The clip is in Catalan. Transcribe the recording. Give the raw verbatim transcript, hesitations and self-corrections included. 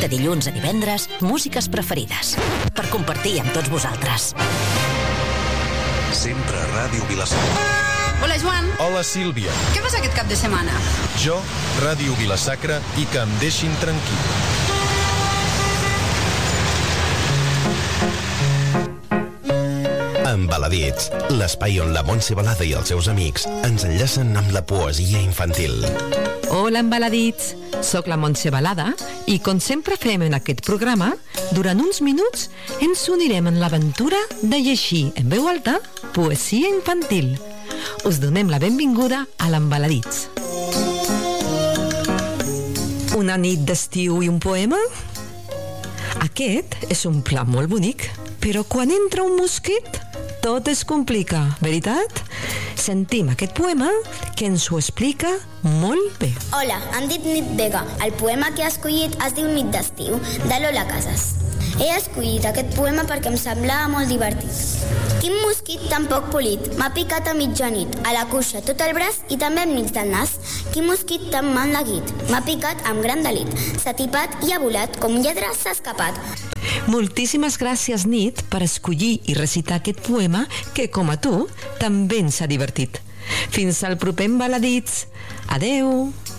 De dilluns a divendres, músiques preferides. Per compartir amb tots vosaltres. Sempre a Ràdio Vila-sacra. Hola, Joan. Hola, Sílvia. Què fas aquest cap de setmana? Jo, Ràdio Vila-sacra i que em deixin tranquil. Embaladits, l'espai on la Montse Balada i els seus amics ens enllacen amb la poesia infantil. Hola, Embaladits. Soc la Montse Balada i, com sempre fem en aquest programa, durant uns minuts ens unirem en l'aventura de llegir en veu alta poesia infantil. Us donem la benvinguda a l'Embaladits. Una nit d'estiu i un poema? Aquest és un pla molt bonic, però quan entra un mosquit tot es complica, veritat? Sentim aquest poema que ens ho explica molt bé. Hola, em dic Nit Vega. El poema que he escollit es diu Nit d'estiu, de Lola Casas. He escollit aquest poema perquè em semblava molt divertit. Quin mosquit tan poc polit m'ha picat a mitjanit, a la cuixa, tot el braç i també enmig del nas. Quin mosquit tan mal neguit m'ha picat amb gran delit, s'ha tipat i ha volat, com lladre s'ha escapat. Moltíssimes gràcies, Nit, per escollir i recitar aquest poema que, com a tu, també ens ha divertit. Fins al proper Embaladits. Adeu!